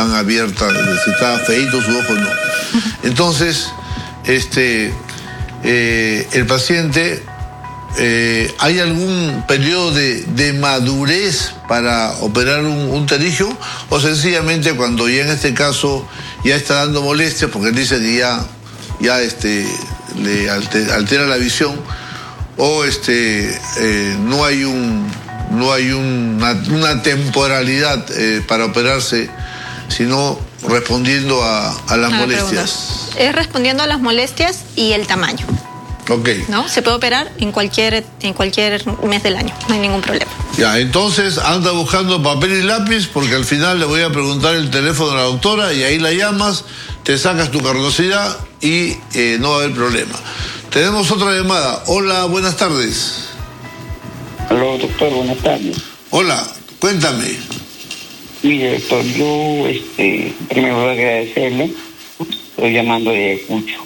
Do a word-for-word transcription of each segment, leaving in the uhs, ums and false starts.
están abiertas, si está feíto sus ojos, no. Entonces, este, eh, el paciente, eh, ¿hay algún periodo de, de madurez para operar un, un pterígio? O sencillamente cuando ya en este caso ya está dando molestias, porque él dice que ya, ya este, le altera la visión, o este, eh, no hay un... no hay una, una temporalidad eh, para operarse, sino respondiendo a, a las a molestias. Es respondiendo a las molestias y el tamaño. Ok. ¿No? Se puede operar en cualquier, en cualquier mes del año, no hay ningún problema. Ya, entonces anda buscando papel y lápiz, porque al final le voy a preguntar el teléfono a la doctora y ahí la llamas, te sacas tu carnosidad y eh, no va a haber problema. Tenemos otra llamada. Hola, buenas tardes. Hola, doctor, buenas tardes. Hola, cuéntame. Mire, doctor, yo este, primero voy a agradecerle. Estoy llamando de Ayacucho.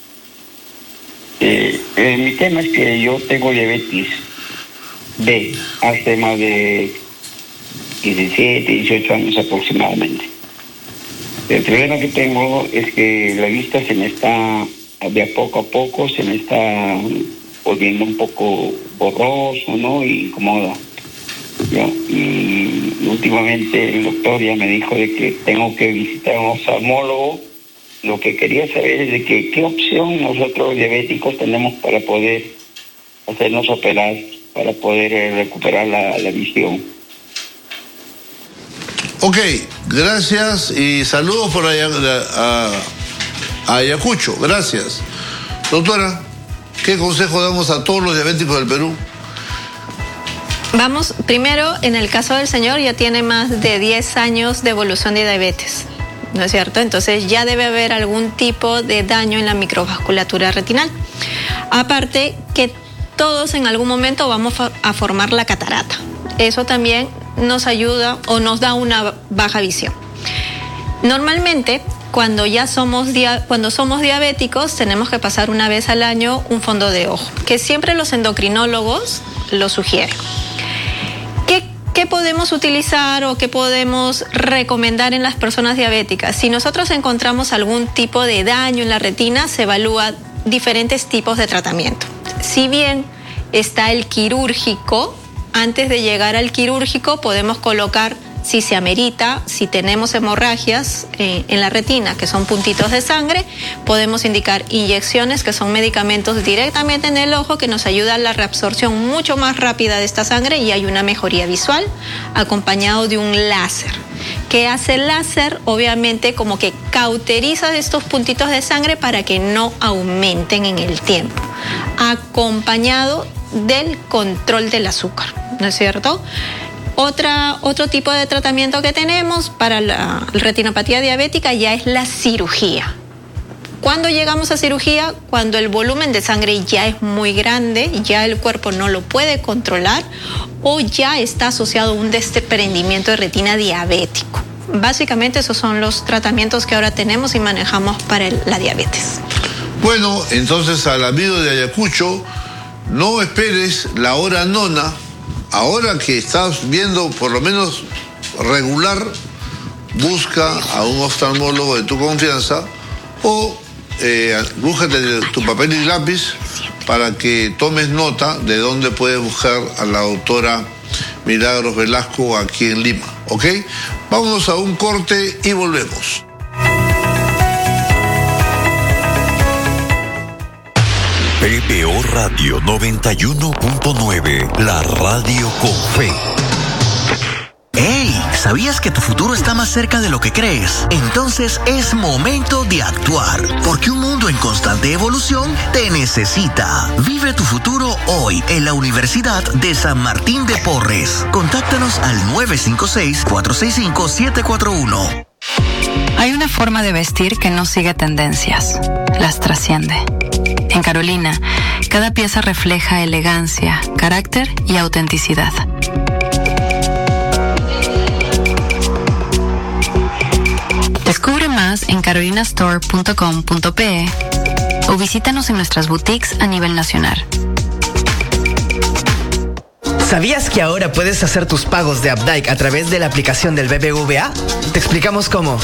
Eh, eh, mi tema es que yo tengo diabetes B hace más de diecisiete, dieciocho años aproximadamente. El problema que tengo es que la vista se me está, de a poco a poco, se me está volviendo un poco borroso, ¿no? Y incomoda. ¿Ya? Y últimamente el doctor ya me dijo de que tengo que visitar a un oftalmólogo. Lo que quería saber es de que qué opción nosotros diabéticos tenemos para poder hacernos operar, para poder eh, recuperar la, la visión. Ok, gracias y saludos por allá a, a Ayacucho. Gracias. Doctora, ¿qué consejo damos a todos los diabéticos del Perú? Vamos, primero, en el caso del señor ya tiene más de diez años de evolución de diabetes, ¿no es cierto? Entonces ya debe haber algún tipo de daño en la microvasculatura retinal. Aparte que todos en algún momento vamos a formar la catarata. Eso también nos ayuda o nos da una baja visión. Normalmente, cuando ya somos, dia cuando somos diabéticos, tenemos que pasar una vez al año un fondo de ojo, que siempre los endocrinólogos lo sugieren. ¿Qué, qué podemos utilizar o qué podemos recomendar en las personas diabéticas? Si nosotros encontramos algún tipo de daño en la retina, se evalúa diferentes tipos de tratamiento. Si bien está el quirúrgico, antes de llegar al quirúrgico podemos colocar, si se amerita, si tenemos hemorragias eh, en la retina, que son puntitos de sangre, podemos indicar inyecciones, que son medicamentos directamente en el ojo, que nos ayudan a la reabsorción mucho más rápida de esta sangre y hay una mejoría visual, acompañado de un láser. ¿Qué hace el láser? Obviamente como que cauteriza estos puntitos de sangre para que no aumenten en el tiempo, acompañado del control del azúcar, ¿no es cierto? Otra, otro tipo de tratamiento que tenemos para la retinopatía diabética ya es la cirugía. ¿Cuándo llegamos a cirugía? Cuando el volumen de sangre ya es muy grande, ya el cuerpo no lo puede controlar o ya está asociado a un desprendimiento de retina diabético. Básicamente esos son los tratamientos que ahora tenemos y manejamos para el, la diabetes. Bueno, entonces al amigo de Ayacucho, no esperes la hora nona. Ahora que estás viendo por lo menos regular, busca a un oftalmólogo de tu confianza o eh, búscate tu papel y lápiz para que tomes nota de dónde puedes buscar a la doctora Milagros Velasco aquí en Lima, ¿ok? Vámonos a un corte y volvemos. P P O Radio noventa y uno punto nueve, la radio con fe. ¡Hey! ¿Sabías que tu futuro está más cerca de lo que crees? Entonces es momento de actuar, porque un mundo en constante evolución te necesita. Vive tu futuro hoy en la Universidad de San Martín de Porres. Contáctanos al nueve cinco seis, cuatro seis cinco, siete cuatro uno. Hay una forma de vestir que no sigue tendencias, las trasciende. En Carolina, cada pieza refleja elegancia, carácter y autenticidad. Descubre más en carolina store punto com punto pe o visítanos en nuestras boutiques a nivel nacional. ¿Sabías que ahora puedes hacer tus pagos de Updike a través de la aplicación del B B V A? Te explicamos cómo.